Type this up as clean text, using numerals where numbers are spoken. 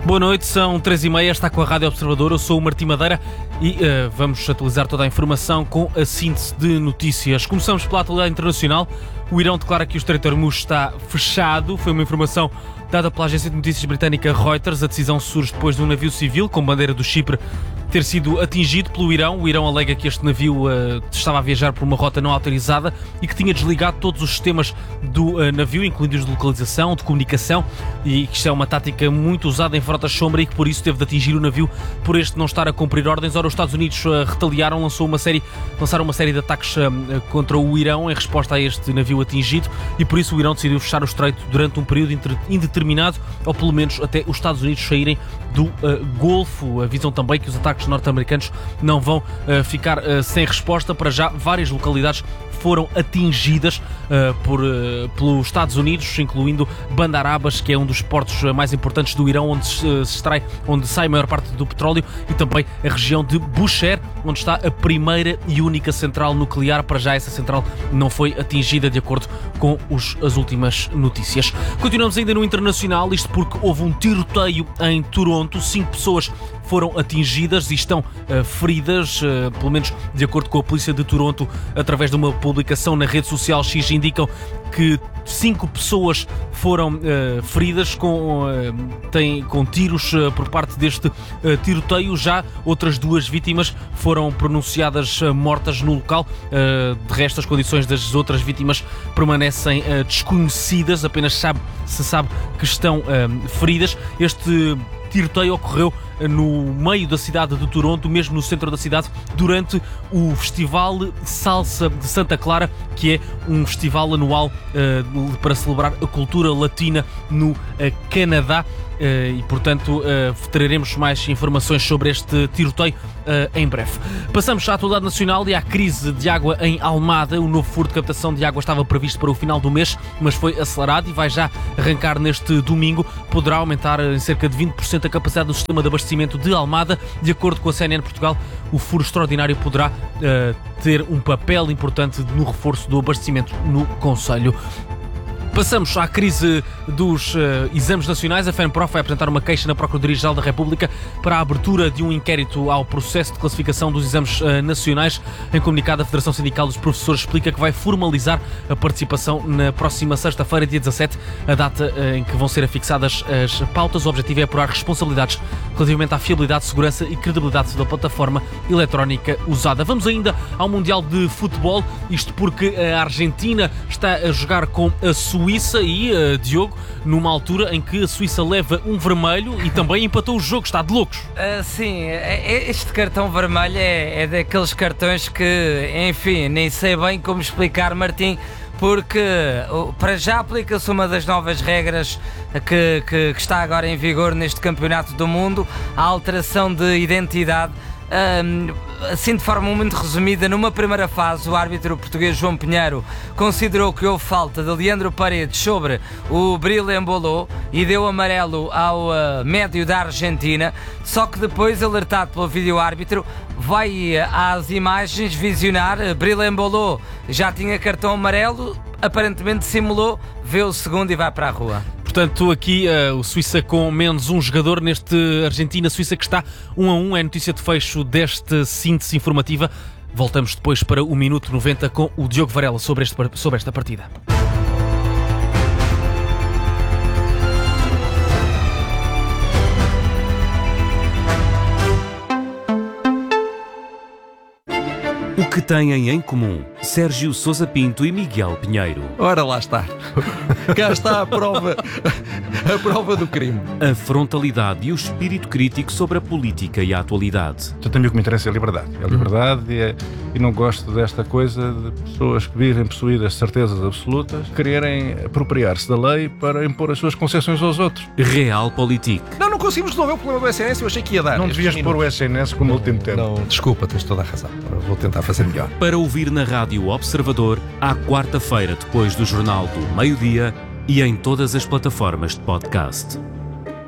Boa noite, são 3h30, está com a Rádio Observador, eu sou o Martim Madeira e vamos atualizar toda a informação com a síntese de notícias. Começamos pela atualidade internacional. O Irão declara que o Estreito de Hormuz está fechado. Foi uma informação dada pela agência de notícias britânica Reuters. A decisão surge depois de um navio civil com bandeira do Chipre ter sido atingido pelo Irão. O Irão alega que este navio estava a viajar por uma rota não autorizada e que tinha desligado todos os sistemas do navio, incluindo os de localização, de comunicação, e que isto é uma tática muito usada em frotas sombra e que por isso teve de atingir o navio por este não estar a cumprir ordens. Ora, os Estados Unidos retaliaram, lançaram uma série de ataques contra o Irão em resposta a este navio atingido e por isso o Irão decidiu fechar o estreito durante um período indeterminado, ou pelo menos até os Estados Unidos saírem do Golfo. Avisam também que os ataques norte-americanos não vão ficar sem resposta. Para já, várias localidades foram atingidas pelos Estados Unidos, incluindo Bandar Abbas, que é um dos portos mais importantes do Irão, onde sai a maior parte do petróleo, e também a região de Bushehr, onde está a primeira e única central nuclear. Para já essa central não foi atingida, de acordo com as últimas notícias. Continuamos ainda no internacional, isto porque houve um tiroteio em Toronto. 5 pessoas foram atingidas e estão feridas, pelo menos de acordo com a polícia de Toronto, através de uma publicação na rede social X, indicam que 5 pessoas foram feridas com tiros por parte deste tiroteio. Já outras 2 vítimas foram pronunciadas mortas no local. De resto, as condições das outras vítimas permanecem desconhecidas, apenas se sabe que estão feridas. Este tiroteio ocorreu no meio da cidade de Toronto, mesmo no centro da cidade, durante o Festival Salsa de Santa Clara, que é um festival anual para celebrar a cultura latina no Canadá. E, portanto, traremos mais informações sobre este tiroteio em breve. Passamos à atualidade nacional e à crise de água em Almada. O novo furo de captação de água estava previsto para o final do mês, mas foi acelerado e vai já arrancar neste domingo. Poderá aumentar em cerca de 20% a capacidade do sistema de abastecimento de Almada. De acordo com a CNN Portugal, o furo extraordinário poderá ter um papel importante no reforço do abastecimento no concelho. Passamos à crise dos exames nacionais. A FENPROF vai apresentar uma queixa na Procuradoria-Geral da República para a abertura de um inquérito ao processo de classificação dos exames nacionais. Em comunicado, a Federação Sindical dos Professores explica que vai formalizar a participação na próxima sexta-feira, dia 17, a data em que vão ser afixadas as pautas. O objetivo é apurar responsabilidades relativamente à fiabilidade, segurança e credibilidade da plataforma eletrónica usada. Vamos ainda ao Mundial de Futebol, isto porque a Argentina está a jogar com a Suíça e, Diogo, numa altura em que a Suíça leva um vermelho e também empatou o jogo. Está de loucos. Sim, este cartão vermelho é daqueles cartões que, enfim, nem sei bem como explicar, Martim, porque para já aplica-se uma das novas regras que está agora em vigor neste Campeonato do Mundo, a alteração de identidade. Assim, de forma muito resumida, numa primeira fase, o árbitro português João Pinheiro considerou que houve falta de Leandro Paredes sobre o Bril Embolo e deu amarelo ao médio da Argentina, só que depois, alertado pelo vídeo-árbitro, vai às imagens visionar. Bril Embolo já tinha cartão amarelo, aparentemente simulou, vê o segundo e vai para a rua. Portanto, aqui o Suíça com menos um jogador neste Argentina-Suíça que está 1-1. É notícia de fecho desta síntese informativa. Voltamos depois para o Minuto 90 com o Diogo Varela sobre esta partida. O que têm em comum Sérgio Sousa Pinto e Miguel Pinheiro? Ora, lá está. Cá está a prova do crime. A frontalidade e o espírito crítico sobre a política e a atualidade. Eu tenho o que me interessa é a liberdade. É a liberdade e não gosto desta coisa de pessoas que vivem possuídas de certezas absolutas quererem apropriar-se da lei para impor as suas concessões aos outros. Realpolitik. Não conseguimos resolver o problema do SNS, eu achei que ia dar. Não devias pôr o SNS como último tempo. Não, desculpa, tens toda a razão. Vou tentar fazer melhor. Para ouvir na Rádio Observador, à quarta-feira, depois do Jornal do Meio-Dia e em todas as plataformas de podcast.